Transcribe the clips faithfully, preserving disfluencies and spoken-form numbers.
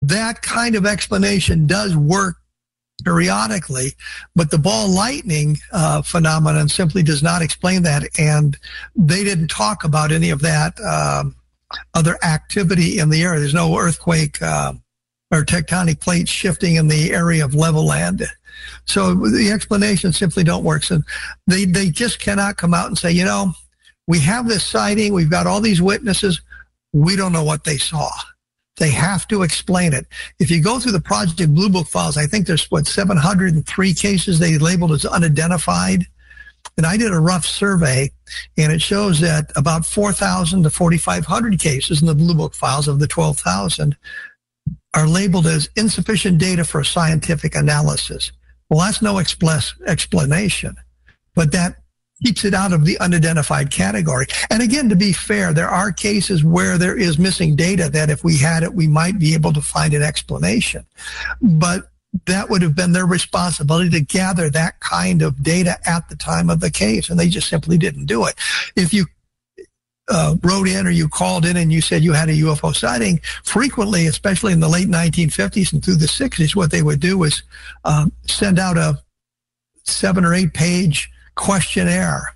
that kind of explanation does work periodically, but the ball lightning uh, phenomenon simply does not explain that, and they didn't talk about any of that um, other activity in the area. There's no earthquake uh, or tectonic plates shifting in the area of level land. So the explanations simply don't work. So they, they just cannot come out and say, you know, we have this sighting, we've got all these witnesses, we don't know what they saw. They have to explain it. If you go through the Project Blue Book files, I think there's, what, seven hundred three cases they labeled as unidentified. And I did a rough survey, and it shows that about four thousand to forty-five hundred cases in the Blue Book files of the twelve thousand are labeled as insufficient data for scientific analysis. Well, that's no expl- explanation, but that keeps it out of the unidentified category. And again, to be fair, there are cases where there is missing data that if we had it, we might be able to find an explanation. But that would have been their responsibility to gather that kind of data at the time of the case, and they just simply didn't do it. If you uh, wrote in or you called in and you said you had a U F O sighting, frequently, especially in the late nineteen fifties and through the sixties, what they would do is um, send out a seven or eight page questionnaire,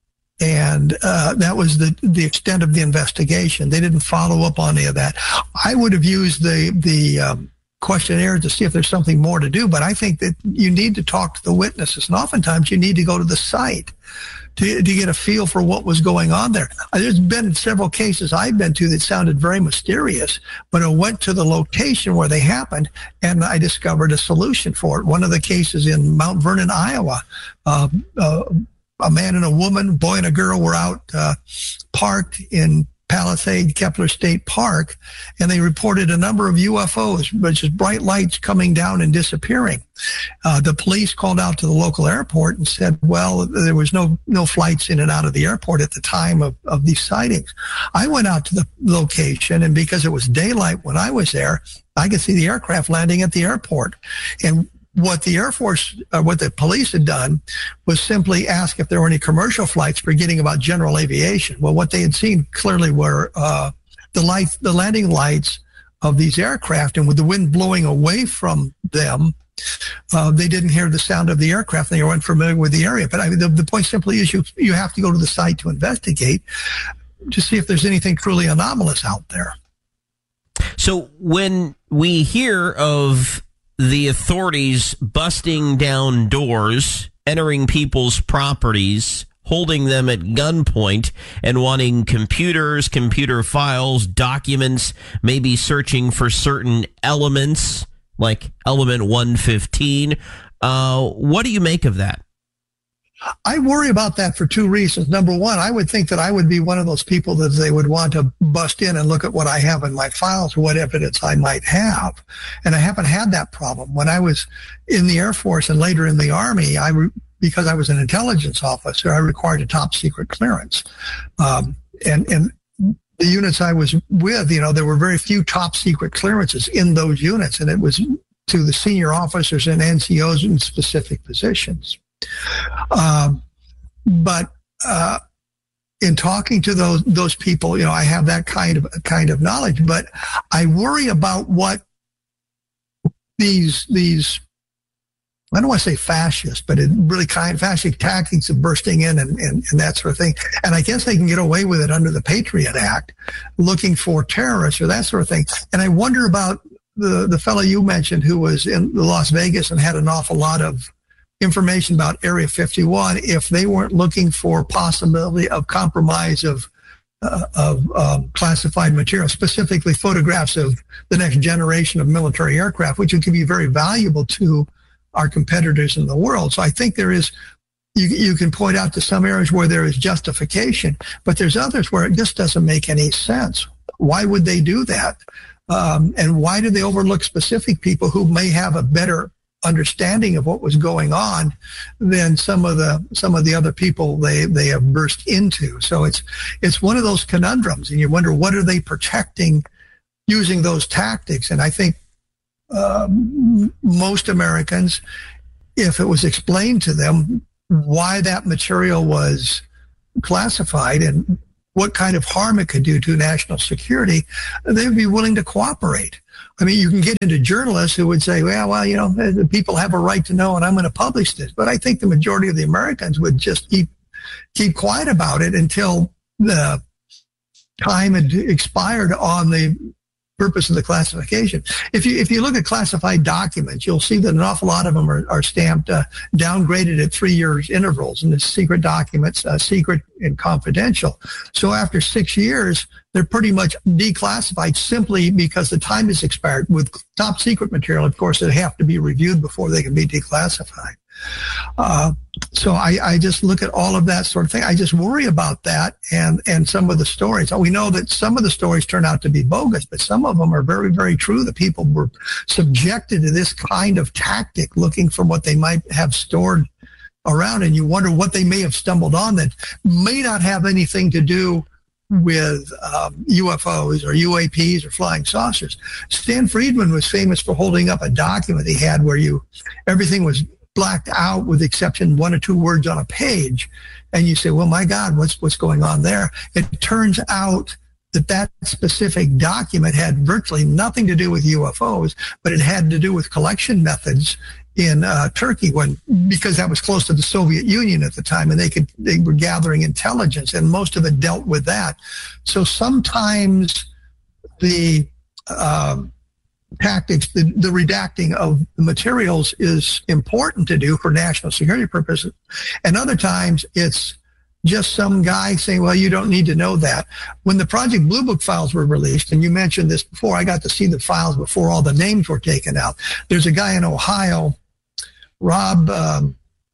and uh, that was the the extent of the investigation. They didn't follow up on any of that. I would have used the the um, questionnaire to see if there's something more to do, but I think that you need to talk to the witnesses, and oftentimes you need to go to the site to, to get a feel for what was going on there. There's been several cases I've been to that sounded very mysterious, but I went to the location where they happened, and I discovered a solution for it. One of the cases in Mount Vernon, Iowa, uh, uh, a man and a woman, boy and a girl, were out uh, parked in Palisade Kepler State Park, and they reported a number of U F Os, which is bright lights coming down and disappearing. Uh, the police called out to the local airport and said, well, there was no no flights in and out of the airport at the time of, of these sightings. I went out to the location, and because it was daylight when I was there, I could see the aircraft landing at the airport. And what the Air Force, uh, what the police had done was simply ask if there were any commercial flights, forgetting about general aviation. Well, what they had seen clearly were uh, the light, the landing lights of these aircraft, and with the wind blowing away from them, uh, they didn't hear the sound of the aircraft. They weren't familiar with the area. But I mean, the, the point simply is you you have to go to the site to investigate to see if there's anything truly anomalous out there. So when we hear of the authorities busting down doors, entering people's properties, holding them at gunpoint, and wanting computers, computer files, documents, maybe searching for certain elements, like element one fifteen. Uh, what do you make of that? I worry about that for two reasons. Number one, I would think that I would be one of those people that they would want to bust in and look at what I have in my files or what evidence I might have. And I haven't had that problem. When I was in the Air Force and later in the Army, I re- because I was an intelligence officer, I required a top secret clearance. Um, and, and the units I was with, you know, there were very few top secret clearances in those units, and it was to the senior officers and N C Os in specific positions. Um, but uh, in talking to those those people, you know, I have that kind of kind of knowledge. But I worry about what these these I don't want to say fascist, but it really kind of fascist tactics of bursting in and, and, and that sort of thing. And I guess they can get away with it under the Patriot Act, looking for terrorists or that sort of thing. And I wonder about the the fellow you mentioned who was in Las Vegas and had an awful lot of information about Area fifty-one, if they weren't looking for possibility of compromise of uh, of um, classified material, specifically photographs of the next generation of military aircraft, which can be very valuable to our competitors in the world. So I think there is, you, you can point out to some areas where there is justification, but there's others where it just doesn't make any sense. Why would they do that? Um, and why do they overlook specific people who may have a better understanding of what was going on than some of the some of the other people they they have burst into? So it's it's one of those conundrums, and you wonder, what are they protecting using those tactics? And I think um, most Americans, if it was explained to them why that material was classified and what kind of harm it could do to national security, they would be willing to cooperate. I mean, you can get into journalists who would say, well, well, you know, the people have a right to know and I'm going to publish this. But I think the majority of the Americans would just keep keep quiet about it until the time had expired on the purpose of the classification. If you if you look at classified documents, you'll see that an awful lot of them are, are stamped uh, downgraded at three years intervals, and it's secret documents, uh, secret and confidential. So after six years, they're pretty much declassified simply because the time has expired. With top secret material, of course, they have to be reviewed before they can be declassified. Uh, so I, I just look at all of that sort of thing. I just worry about that and, and some of the stories. We know that some of the stories turn out to be bogus, but some of them are very, very true. The people were subjected to this kind of tactic, looking for what they might have stored around, and you wonder what they may have stumbled on that may not have anything to do with um, U F Os or U A Ps or flying saucers. Stan Friedman was famous for holding up a document he had where you everything was blacked out with the exception one or two words on a page, and you say, well, my God, what's what's going on there? It turns out that that specific document had virtually nothing to do with U F Os, but it had to do with collection methods in uh, Turkey, when because that was close to the Soviet Union at the time, and they could they were gathering intelligence, and most of it dealt with that. So sometimes the um, tactics, the, the redacting of the materials is important to do for national security purposes, and other times it's just some guy saying, well, you don't need to know that. When the Project Blue Book files were released, and you mentioned this before, I got to see the files before all the names were taken out. There's a guy in Ohio, Rob, um,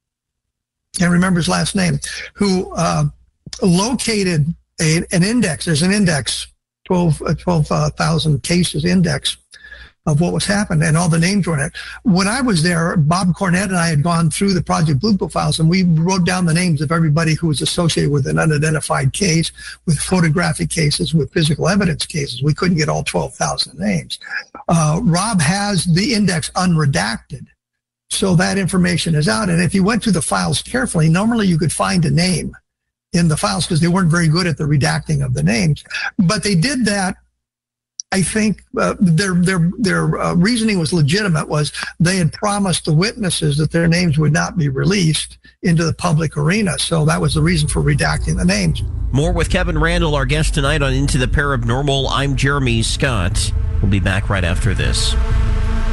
can't remember his last name, who uh, located a, an index. There's an index, twelve thousand cases index of what was happening, and all the names were in it. When I was there, Bob Cornett and I had gone through the Project Blue Book files, and we wrote down the names of everybody who was associated with an unidentified case, with photographic cases, with physical evidence cases. We couldn't get all twelve thousand names. Uh, Rob has the index unredacted, so that information is out. And if you went through the files carefully, normally you could find a name in the files because they weren't very good at the redacting of the names. But they did that. I think uh, their their their uh, reasoning was legitimate. Was they had promised the witnesses that their names would not be released into the public arena, so that was the reason for redacting the names. More with Kevin Randle, our guest tonight on Into the Paranormal. I'm Jeremy Scott. We'll be back right after this.